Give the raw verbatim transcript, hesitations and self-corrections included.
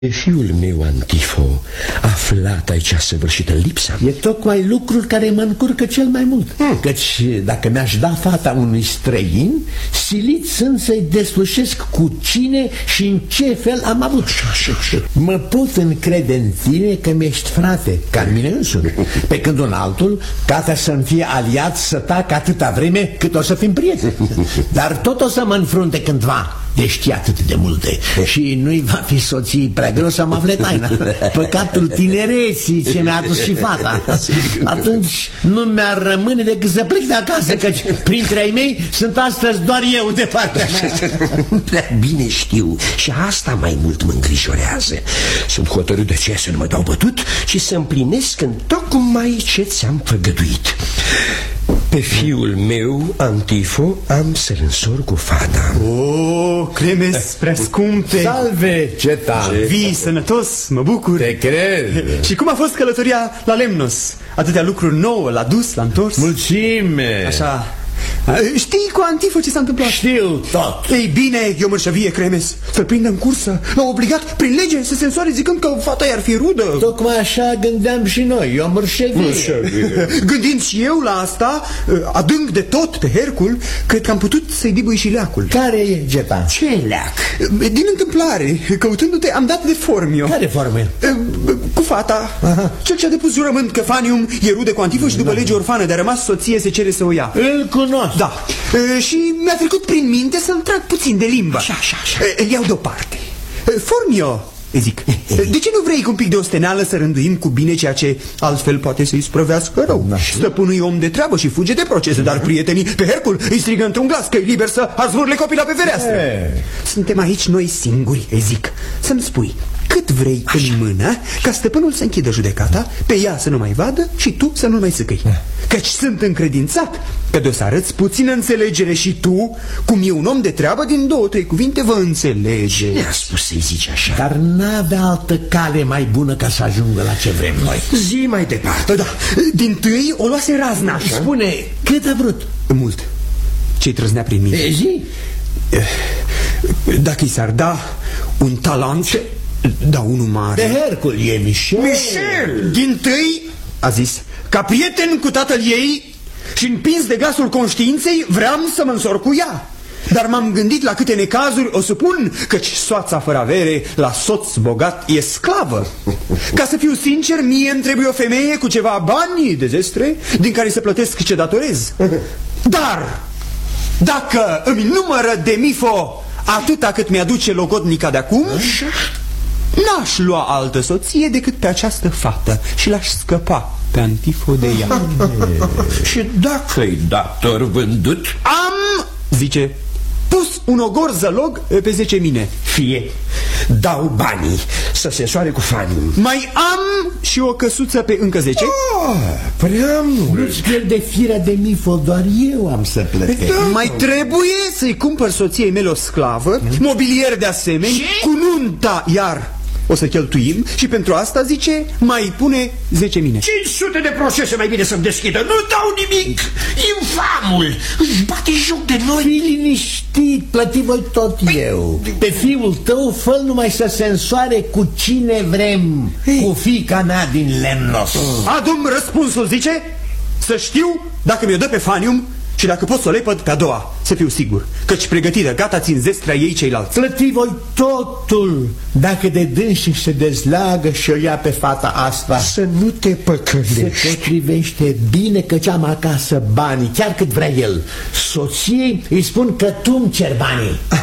Fiul meu, Antifo, aflat aici săvârșită lipsa. E tocmai lucrul care mă încurcă cel mai mult. hmm. Căci dacă mi-aș da fata unui străin, silit sunt să-i deslușesc cu cine și în ce fel am avut. Mă pot încrede în tine că mi-ești frate, ca mine însumi, pe când un altul gata să-mi fie aliat să tac atâta vreme cât o să fim prieteni. Dar tot o să mă înfrunte cândva de știi atât de multe și nu-i va fi soții prea greu să mă afle taina. Păcatul tinereții ce mi-a adus și fata. Atunci nu mi-ar rămâne decât să plec de acasă, căci printre ai mei sunt astăzi doar eu de partea mea. Prea bine știu și asta mai mult mă îngrijorează. Sunt hotărât de ce să nu mă dau bătut și să împlinesc în tocmai ce ți-am făgăduit. Pe fiul meu, Antifo, am să-l însor cu fata. Oh, Cremes prea scumpe. Salve, Ceta. Vii sănătos, mă bucur. Te cred. Și cum a fost călătoria la Lemnos? Atâtea lucruri nouă, l-a dus, l-a întors. Mulțime. Așa. Știi cu Antifo ce s-a întâmplat? Știu tot. Ei bine, e o mărșăvie, Cremes. Să-l prindă în cursă. L-au obligat prin lege să se însoare zicând că fata i-ar fi rudă. Tocmai așa gândeam și noi. Eu mărșăvie. Gândind și eu la asta, adânc de tot pe Hercul, cred că am putut să-i dibui și leacul. Care e, Geta? Ce leac? Din întâmplare, căutându-te, am dat de Formio. Care Formio? Cu fata. Aha. Cel ce a depus jurământ că Fanium e rude cu Antifo și după lege orfană de a rămas soție se cere să o ia. Îl cunosc. Da. E, și mi-a trecut prin minte să-l trag puțin de limbă. Așa, așa, așa. Îl iau deoparte. Formio, zic, de ce nu vrei cu un pic de osteneală să rânduim cu bine ceea ce altfel poate să-i sprăvească rău? Stăpânul e om de treabă și fuge de procese, dar prietenii pe Hercul îi strigă într-un glas că e liber să arzurle copila pe fereastră. Suntem aici noi singuri, zic. Să-mi spui cât vrei așa în mână ca stăpânul să închidă judecata, pe ea să nu mai vadă și tu să nu mai sâcăi. Căci sunt încredințat că de o să arăți puțină înțelegere și tu, cum e un om de treabă, din două, trei cuvinte vă înțelege. Cine a spus să-i zici așa? Dar n-avea altă cale mai bună ca să ajungă la ce vrem noi. Zi mai departe. Da, din tâi o luase razna. Spune, cât a vrut? Mult. Ce-i trăznea prin mine? E, zi? Dacă i s-ar da un talent, da unul mare. De Hercul e Michel. Michel! Din tâi, a zis, ca prieten cu tatăl ei și împins de glasul conștiinței, vreau să mă însor cu ea. Dar m-am gândit la câte necazuri o supun, căci soața fără avere la soț bogat e sclavă. Ca să fiu sincer, mie îmi trebuie o femeie cu ceva bani de zestre, din care să plătesc ce datorez. Dar dacă îmi numără de mifo atâta cât mi-aduce logodnica de acum, n-aș lua altă soție decât pe această fată și l-aș scăpa pe Antifo de ea. Și dacă-i dator vândut? Am, zice, pus un ogor zălog pe zece mine. Fie, dau banii să se soare cu Fanium. Mai am și o căsuță pe încă zece. Oh, prea mult. Nu-ți pierde firea de mifo, doar eu am să plătesc. Da. Mai trebuie să-i cumpăr soției mele o sclavă, mobilier de asemenea, cu nunta iar o să cheltuim și pentru asta, zice, mai pune zece mine. cinci sute de procese mai bine să-mi deschidă. Nu dau nimic. Infamul își bate joc de noi. Fii liniștit, plăti voi tot eu. Pe fiul tău fă numai să se însoare cu cine vrem. Cu fiica mea din Lemnos. Adu-mi răspunsul, zice, să știu dacă mi-o dă pe Fanium și dacă pot să o lepăd pe a doua, să fiu sigur, căci pregătită, gata, țin zestrea ei ceilalți. Plăti voi totul, dacă de dânsi se dezleagă și o ia pe fata asta. Să nu te păcălești. Se potrivește bine, căci am acasă banii, chiar cât vrea el. Soției îi spun că tu îmi cer banii.